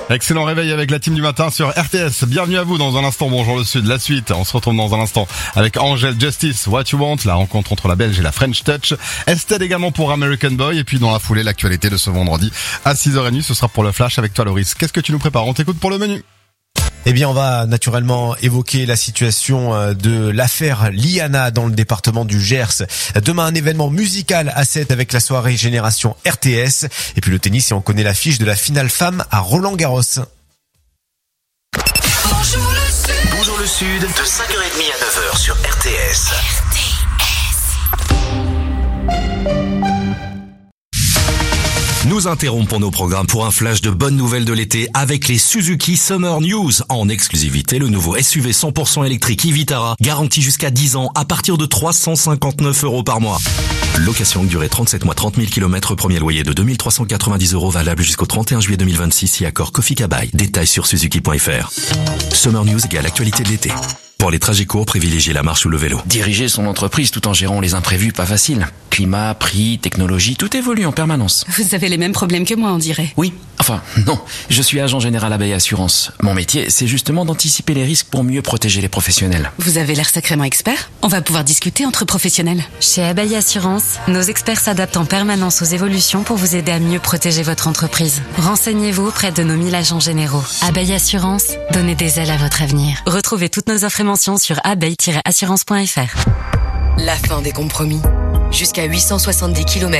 Excellent réveil avec la team du matin sur RTS. Bienvenue à vous dans un instant. Bonjour le Sud, la suite. On se retrouve dans un instant avec Angel Justice, What You Want, la rencontre entre la Belge et la French Touch. Estelle également pour American Boy. Et puis dans la foulée, l'actualité de ce vendredi à 6h30. Ce sera pour le flash avec toi, Loris. Qu'est-ce que tu nous prépares? On t'écoute pour le menu. Eh bien, on va naturellement évoquer la situation de l'affaire Liana dans le département du Gers. Demain, un événement musical à 7 avec la soirée Génération RTS. Et puis le tennis, et on connaît l'affiche de la finale femme à Roland-Garros. Bonjour le Sud, de 5h30 à 9h sur RTS. Nous interrompons nos programmes pour un flash de bonnes nouvelles de l'été avec les Suzuki Summer News. En exclusivité, le nouveau SUV 100% électrique e-Vitara, garanti jusqu'à 10 ans à partir de 359 € par mois. Location longue durée 37 mois, 30 000 km, premier loyer de 2 390 € valable jusqu'au 31 juillet 2026 si accord Kofi Kabai. Détails sur suzuki.fr. Summer News égale actualité de l'été. Pour les trajets courts, privilégiez la marche ou le vélo. Diriger son entreprise tout en gérant les imprévus, pas facile. Climat, prix, technologie, tout évolue en permanence. Vous avez les mêmes problèmes que moi, on dirait. Oui, enfin, non. Je suis agent général Abeille Assurance. Mon métier, c'est justement d'anticiper les risques pour mieux protéger les professionnels. Vous avez l'air sacrément expert. On va pouvoir discuter entre professionnels. Chez Abeille Assurance, nos experts s'adaptent en permanence aux évolutions pour vous aider à mieux protéger votre entreprise. Renseignez-vous auprès de nos 1000 agents généraux. Abeille Assurance, donnez des ailes à votre avenir. Retrouvez toutes nos offres et mentions sur abeille-assurance.fr. La fin des compromis. Jusqu'à 870 km